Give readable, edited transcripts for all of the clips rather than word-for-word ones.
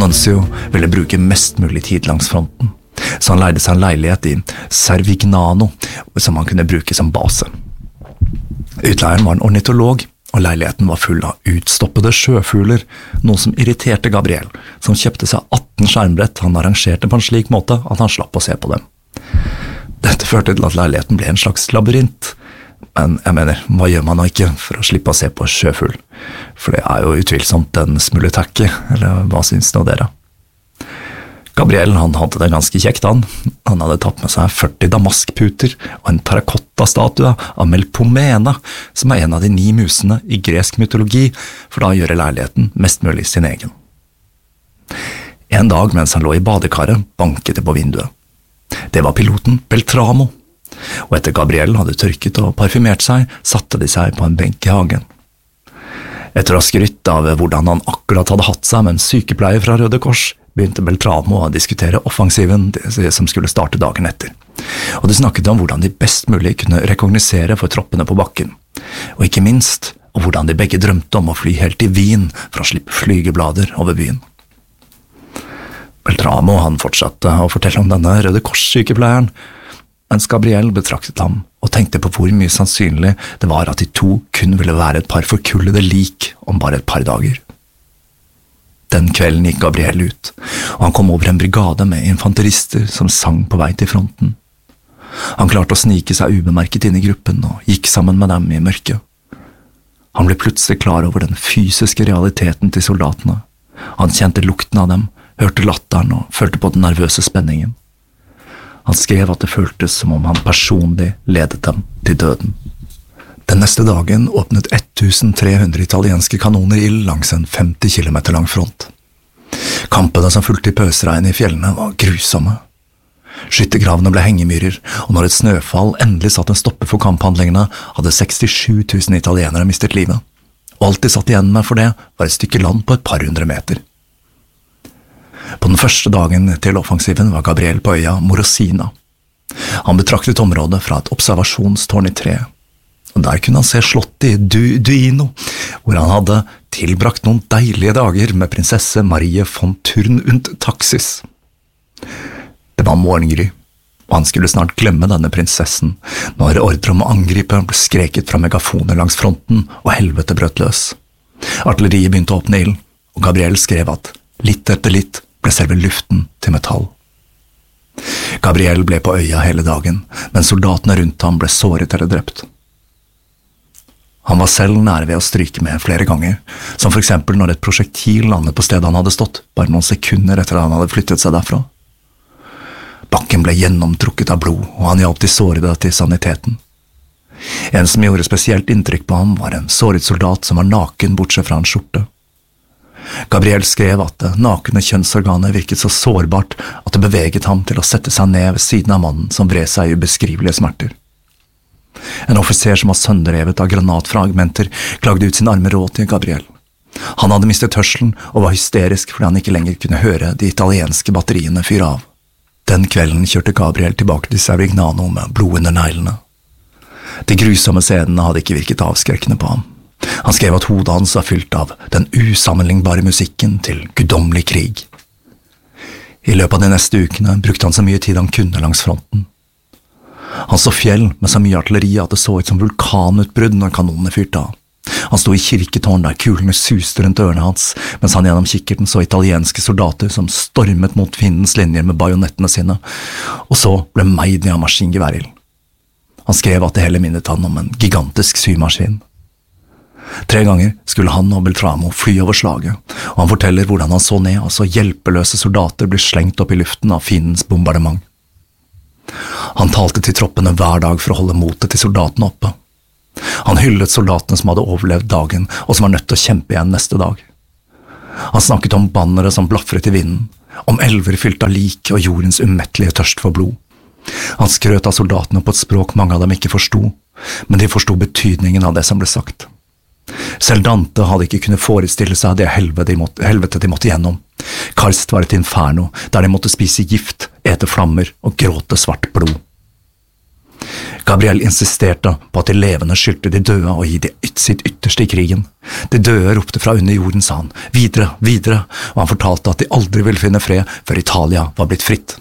Annunzio ville bruke mest mulig tid langs fronten, så han leide seg en leilighet i Servignano, som han kunne bruke som base. Utleieren var en ornitolog, og leiligheten var full av utstoppede sjøfugler, noe som irriterte Gabriel, som kjøpte seg 18 skjermbrett han arrangerte på en slik måte at han slapp å se på dem. Dette førte til at leiligheten ble en slags labyrint, men jeg mener, hva gjør man nå ikke for å slippe å se på sjøfugl? For det jo utvilsomt en smule tacky, eller hva synes nå dere? Gabriel, han hadde det ganske kjekt han. Han hadde tatt med seg 40 damaskputer og en terrakotta-statue av Melpomene, som en av de 9 musene i gresk mytologi, for da å gjøre leiligheten mest mulig sin egen. En dag mens han lå i badekaret, banket det på vinduet. Det var piloten Beltramo, og etter Gabriel hadde tørket og parfymert seg, satte de seg på en benk i hagen. Etter å ha skrytt av hvordan han akkurat hadde hatt seg med en sykepleier fra Røde Kors, begynte Beltramo å diskutere offensiven som skulle starte dagen etter. Og de snakket om hvordan de best mulig kunne rekognosere for troppene på bakken, og ikke minst om hvordan de begge drømte om å fly helt til Wien for å slippe flygeblader over byen. Beltramo han fortsatte å fortelle om denne Røde Kors-sykepleieren, mens Gabriel betraktet ham og tenkte på hvor mye sannsynlig det var at de to kun ville være et par forkullede lik om bare et par dager. Den kvelden gikk Gabriel ut, og han kom over en brigade med infanterister som sang på vei til fronten. Han klarte å snike seg ubemerket inn i gruppen og gikk sammen med dem i mørket. Han ble plutselig klar over den fysiske realiteten til soldatene. Han kjente lukten av dem, hørte latteren og følte på den nervøse spenningen. Han skrev at det føltes som om han personlig ledet dem til døden. Den neste dagen åpnet 1300 italienske kanoner ild langs en 50 kilometer lang front. Kampene som fulgte i pøsregn i fjellene var grusomme. Skyttergravene ble hengemyrer, og når et snøfall endelig satt en stopper for kamphandlingene, hadde 67 000 italienere mistet livet. Og alt de satt igjen med for det var et stykke land på et par hundre meter. På den første dagen til offensiven var Gabriel på øya Morosina. Han betraktet området fra et observasjonstårn i tre, og der kunne han se slottet i Duino, hvor han hadde tilbrakt noen deilige dager med prinsesse Marie von Thurn und Taxis. Det var morgengry, og han skulle snart glemme denne prinsessen, når ordre om å angripe ble skreket fra megafoner langs fronten, og helvete brøt løs. Artilleriet begynte å åpne ild, og Gabriel skrev at litt etter litt ble selve luften til metall. Gabriel ble på øya hele dagen, men soldatene rundt ham ble såret eller drept. Han var selv nære ved å stryke med flere ganger, som for eksempel når et prosjektil landet på stedet han hadde stått, bare noen sekunder etter at han hadde flyttet seg derfra. Bakken ble gjennomtrukket av blod, og han hjalp de sårede til saniteten. En som gjorde spesielt inntrykk på ham var en såret soldat som var naken bortsett fra en skjorte. Gabriel skrev at det nakne kjønnsorganet virket så sårbart at det beveget ham til å sette seg ned ved siden av mannen som vred seg i ubeskrivelige smerter. En offiser som var sønderrevet av granatfragmenter klagde ut sin arme råd til Gabriel. Han hadde mistet hørselen og var hysterisk fordi han ikke lenger kunne høre de italienske batteriene fyre av. Den kvelden kjørte Gabriel tilbake til Servignano med blod under neglene. De grusomme scenene hadde ikke virket avskrekkende på ham. Han skrev at hodet hans var fylt av den usammenlignbare musikken til guddommelig krig. I løpet av de neste ukene brukte han så mye tid han kunne langs fronten. Han så fjell med så mye artilleri at det så ut som vulkanutbrudd når kanonene fyrte av. Han sto i kirketårn der kulene suste rundt ørene hans, mens han gjennom kikkerten så italienske soldater som stormet mot fiendens linjer med bajonettene sine, og så ble meid av maskingeværild. Han skrev at det hele minnet han om en gigantisk symaskin. 3 ganger skulle han og Beltramo fly over slaget, og han forteller hvordan han så ned og så hjelpeløse soldater bli slengt opp i luften av fiendens bombardement. Han talte til troppene hver dag for å holde motet til soldatene oppe. Han hyllet soldatene som hadde overlevd dagen, og som var nødt til å kjempe igjen neste dag. Han snakket om bannere som blafret i vinden, om elver fylt av lik og jordens umettelige tørst for blod. Han skrøt av soldatene på et språk mange av dem ikke forstod, men de forstod betydningen av det som ble sagt. Selv Dante hadde ikke kunnet forestille seg det helvete de måtte gjennom. Karst var et inferno, der de måtte spise gift, ete flammer og gråte svart blod. Gabriel insisterte på at de levende skyldte de døde å gi sitt ytterste i krigen. De døde ropte fra under jorden, sa han, videre, videre, og han fortalte at de aldri ville finne fred før Italia var blitt fritt.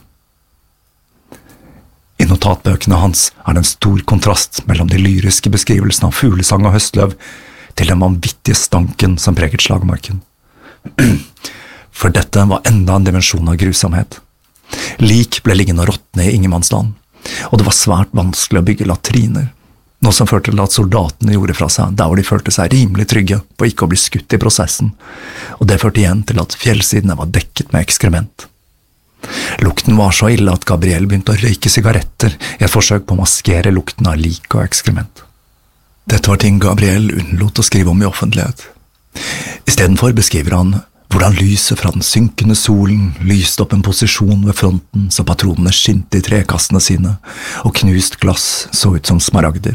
I notatbøkene hans det en stor kontrast mellom de lyriske beskrivelsene av fuglesang og høstløv til den vanvittige stanken som preget slagmarken. For dette var enda en dimensjon av grusomhet. Lik ble liggende og råtne i ingenmannsland, og det var svært vanskelig å bygge latriner, noe som førte til at soldatene gjorde fra seg der hvor de følte seg rimelig trygge på ikke å bli skutt i prosessen, og det førte igjen til at fjellsidene var dekket med ekskrement. Lukten var så ille at Gabriel begynte å røyke sigaretter i et forsøk på å maskere lukten av lik og ekskrement. Dette var ting Gabriel unnlot å skrive om i offentlighet. Istedenfor beskriver han hvordan lyset fra den synkende solen lyste opp en posisjon ved fronten så patronene skinte i trekassene sine, og knust glass så ut som smaragder.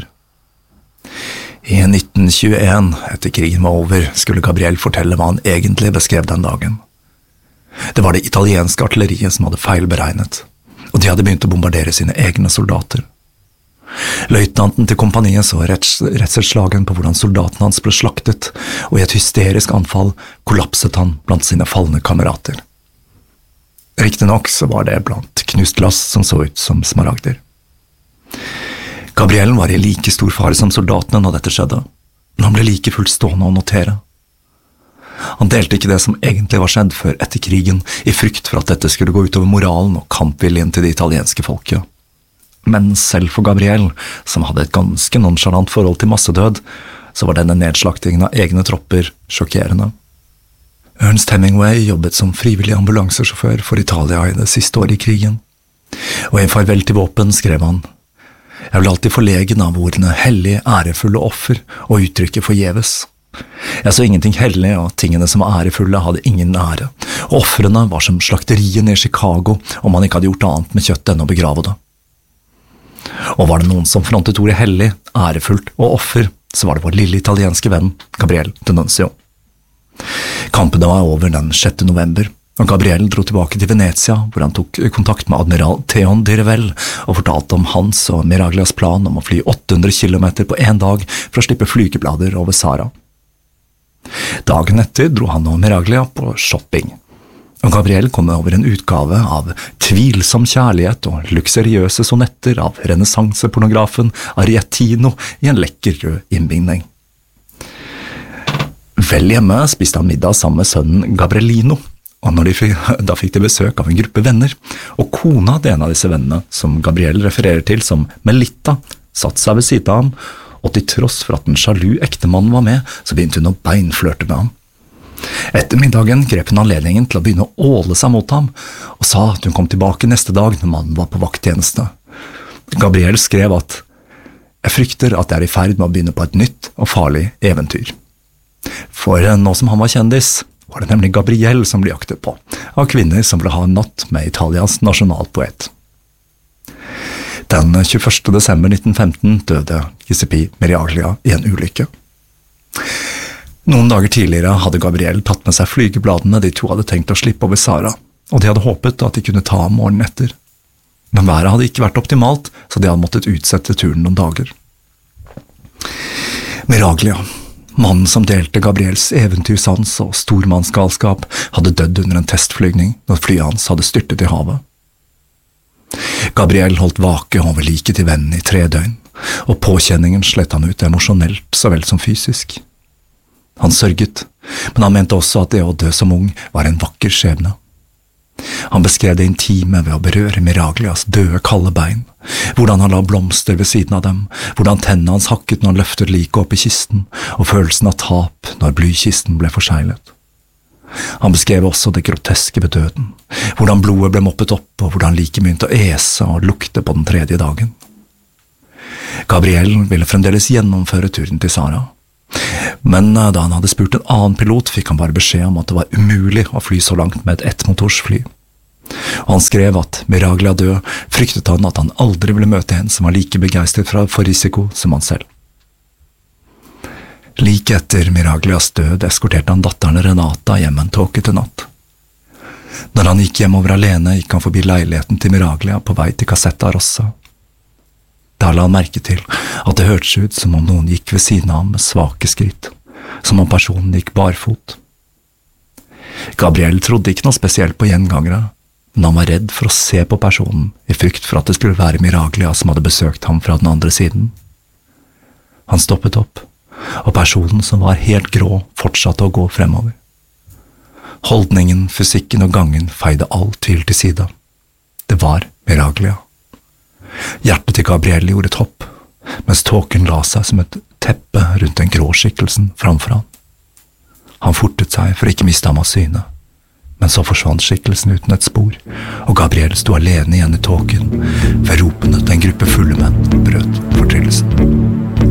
I 1921, etter krigen var over, skulle Gabriel fortelle hva han egentlig beskrev den dagen. Det var det italienske artilleriet som hadde feilberegnet, og de hadde begynt å bombardere sine egne soldater. Løytnanten til kompaniet så redselsslagen på hvordan soldaten hans ble slaktet, og i et hysterisk anfall kollapset han blant sine fallende kamerater. Riktig nok så var det blant knust glass som så ut som smaragder. Gabriel var i like stor fare som soldatene når dette skjedde, men han ble like fullt stående og notere. Han delte ikke det som egentlig var skjedd før etter krigen, i frykt for at dette skulle gå utover moralen og kampviljen til det italienske folket. Men selv for Gabriel, som hadde et ganske nonchalant forhold til massedød, så var denne nedslaktingen av egne tropper sjokkerende. Ernest Hemingway jobbet som frivillig ambulansesjåfør for Italia i det siste året i krigen, og i en farvel til våpen skrev han: «Jeg ble alltid forlegen av ordene hellig, ærefulle offer og uttrykket forgjeves. Jeg så ingenting hellig, og tingene som var ærefulle hadde ingen ære, og ofrene var som slakteriene i Chicago om man ikke hadde gjort annet med kjøttet enn å begrave det. Og var det noen som frontet ordet hellig, ærefullt og offer, så var det vår lille italienske venn, Gabriel D'Annunzio. Kampene var over den 6. november, og Gabriel dro tilbake til Venezia, hvor han tok kontakt med admiral Theon de Revel og fortalte om hans og Miraglias plan om å fly 800 kilometer på en dag for å slippe flygeblader over Sahara. Dagen etter dro han og Miraglia på shopping, og Gabriel kom over en utgave av Tvilsom kjærlighet og luksuriøse sonetter av renessansepornografen Ariettino i en lekker rød innbinding. Vel hjemme spiste han middag sammen med sønnen Gabrielino, og da fikk de besøk av en gruppe venner, og kona til en av disse vennene, som Gabriel refererer til som Melitta, satt seg ved siden av ham, og til tross for at en sjalu ektemann var med, så begynte hun å beinflørte med ham. Etter middagen grep hun anledningen til å begynne å åle seg mot ham, og sa at hun kom tilbake neste dag når mannen var på vakttjeneste. Gabriel skrev at «Jeg frykter at jeg i ferd med å begynne på et nytt og farlig eventyr». For nå som han var kjendis, var det nemlig Gabriel som ble jaktet på, av kvinner som ville ha en natt med Italias nasjonalpoet. Den 21. desember 1915 døde Giuseppe Miraglia i en ulykke. Noen dager tidligere hadde Gabriel tatt med seg flygebladene de to hadde tenkt å slippe over Sahara, og de hadde håpet at de kunne ta morgenen etter. Men været hadde ikke vært optimalt, så de hadde måttet utsette turen noen dager. Miraglia, mannen som delte Gabriels eventyrsans og stormannsgalskap, hadde dødd under en testflygning når flyet hans hadde styrtet i havet. Gabriel holdt vake over liket til vennen i 3 døgn, og påkjenningen slet han ut emosjonelt så vel som fysisk. Han sørget, men han mente også at det å dø som ung var en vakker skjebne. Han beskrev det intime ved å berøre Miraglias døde kalde bein, hvordan han la blomster ved siden av dem, hvordan tennene hans hakket når han løftet liket opp i kisten, og følelsen av tap når blykisten ble forseglet. Han beskrev også det groteske ved døden, hvordan blodet ble moppet opp, og hvordan liket begynte å ese og lukte på den 3. dagen. Gabriel ville fremdeles gjennomføre turen til Sahara. Men da han hadde spurt en annen pilot, fikk han bare beskjed om at det var umulig å fly så langt med et ettmotorsfly. Og han skrev at Miraglia død, fryktet han at han aldri ville møte en som var like begeistret for risiko som han selv. Like etter Miraglias død eskorterte han datteren Renata hjem en tåkete natt. Når han gikk hjemover alene, gikk han forbi leiligheten til Miraglia på vei til Cassetta Rossa. Da la han merke til at det hørtes ut som om noen gikk ved siden av ham med svake skritt, som om personen gikk barfot. Gabriel trodde ikke noe spesielt på gjengangere, men han var redd for å se på personen i frykt for at det skulle være Miraglia som hadde besøkt ham fra den andre siden. Han stoppet opp, og personen som var helt grå fortsatte å gå fremover. Holdningen, fysikken og gangen feide all tvil til side. Det var Miraglia. Hjertet til Gabriel gjorde et hopp, mens tåken la seg som et teppe rundt den grå skikkelsen framfor han. Han fortet seg for å ikke miste ham av syne, men så forsvant skikkelsen uten et spor, og Gabriel sto alene igjen i tåken, ved ropene til en gruppe fulle menn brøt fortryllelsen.